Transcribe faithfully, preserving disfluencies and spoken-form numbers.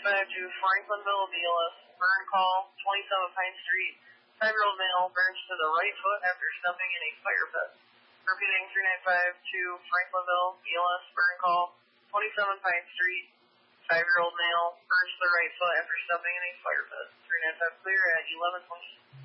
five to Franklinville, B L S. Burn call, twenty-seven Pine Street. Five-year-old male burns to the right foot after stepping in a fire pit. Repeating three ninety-five to Franklinville, B L S. Burn call, twenty-seven Pine Street. Five-year-old male burns to the right foot after stepping in a fire pit. three ninety-five clear at eleven twenty.